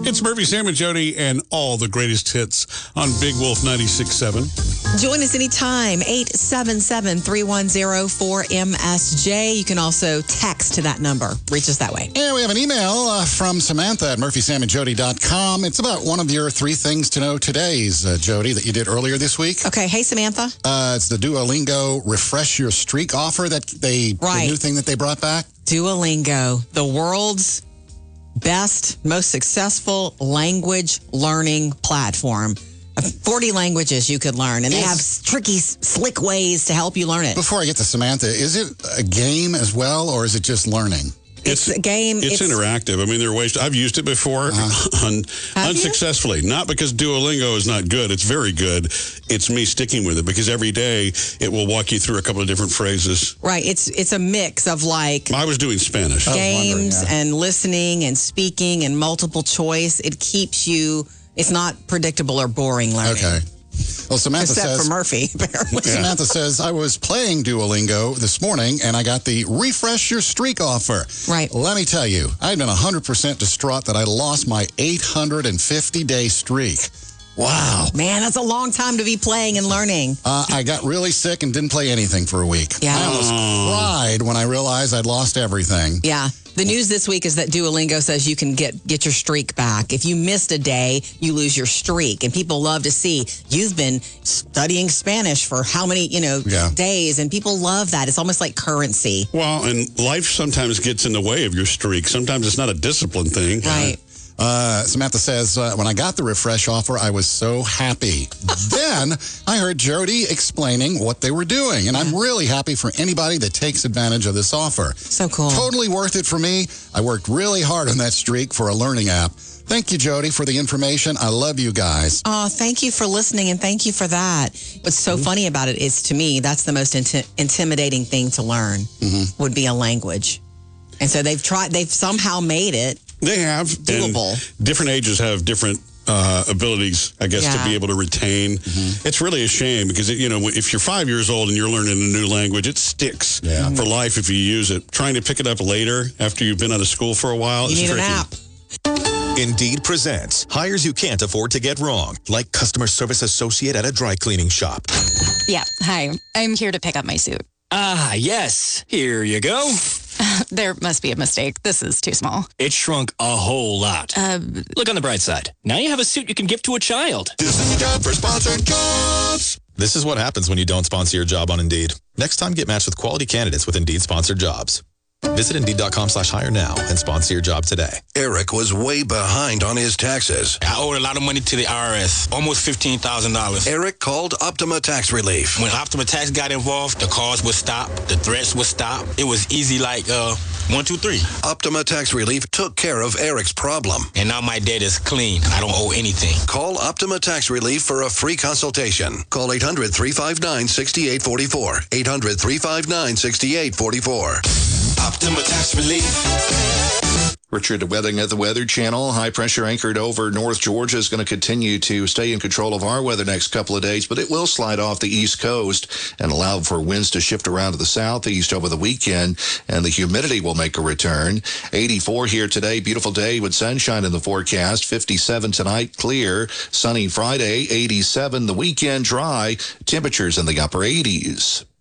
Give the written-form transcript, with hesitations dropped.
It's Murphy, Sam, and Jody, and all the greatest hits on Big Wolf 96.7. Join us anytime, 877-310-4MSJ. You can also text to that number. Reach us that way. And we have an email from Samantha at murphysamandjody.com. It's about one of your 3 things to know today's, Jody, that you did earlier this week. Okay. Hey, Samantha. It's the Duolingo Refresh Your Streak offer that the new thing that they brought back. Duolingo, the world's best, most successful language learning platform. 40 languages you could learn, and they have tricky, slick ways to help you learn it. Before I get to Samantha, is it a game as well, or is it just learning? It's a game. It's interactive. I mean, there are ways. I've used it before unsuccessfully. Not because Duolingo is not good. It's very good. It's me sticking with it because every day it will walk you through a couple of different phrases. Right. It's a mix of like I was doing Spanish. Games and listening and speaking and multiple choice. It keeps you. It's not predictable or boring learning. Okay. Well, Samantha Except for Murphy, apparently. Samantha says, I was playing Duolingo this morning, and I got the Refresh Your Streak offer. Right. Let me tell you, I've been 100% distraught that I lost my 850-day streak. Wow. Man, that's a long time to be playing and learning. I got really sick and didn't play anything for a week. Yeah. I almost cried when I realized I'd lost everything. Yeah. The news this week is that Duolingo says you can get your streak back. If you missed a day, you lose your streak. And people love to see you've been studying Spanish for how many, days. And people love that. It's almost like currency. Well, and life sometimes gets in the way of your streak. Sometimes it's not a discipline thing. Right. Samantha says, when I got the refresh offer, I was so happy. Then I heard Jody explaining what they were doing, and I'm really happy for anybody that takes advantage of this offer. So cool. Totally worth it for me. I worked really hard on that streak for a learning app. Thank you, Jody, for the information. I love you guys. Oh, thank you for listening, and thank you for that. What's so funny about it is, to me, that's the most intimidating thing to learn, would be a language. And so they've somehow made it. They have. Doable. And different ages have different abilities, I guess, to be able to retain. It's really a shame because, if you're 5 years old and you're learning a new language, it sticks for life if you use it. Trying to pick it up later after you've been out of school for a while is tricky. You need an app. Indeed presents hires you can't afford to get wrong, like customer service associate at a dry cleaning shop. Yeah, hi. I'm here to pick up my suit. Ah, yes. Here you go. There must be a mistake. This is too small. It shrunk a whole lot. Look on the bright side. Now you have a suit you can give to a child. This is the job for sponsored jobs. This is what happens when you don't sponsor your job on Indeed. Next time, get matched with quality candidates with Indeed sponsored jobs. Visit Indeed.com/hire now and sponsor your job today. Eric was way behind on his taxes. I owed a lot of money to the IRS, almost $15,000. Eric called Optima Tax Relief. When Optima Tax got involved, the calls would stop, the threats would stop. It was easy like 1, 2, 3. Optima Tax Relief took care of Eric's problem. And now my debt is clean. I don't owe anything. Call Optima Tax Relief for a free consultation. Call 800-359-6844. 800-359-6844. Optima Tax Relief. Richard Wedding at the Weather Channel. High pressure anchored over North Georgia is going to continue to stay in control of our weather next couple of days, but it will slide off the East Coast and allow for winds to shift around to the southeast over the weekend, and the humidity will make a return. 84 here today. Beautiful day with sunshine in the forecast. 57 tonight, clear. Sunny Friday, 87. The weekend dry. Temperatures in the upper 80s.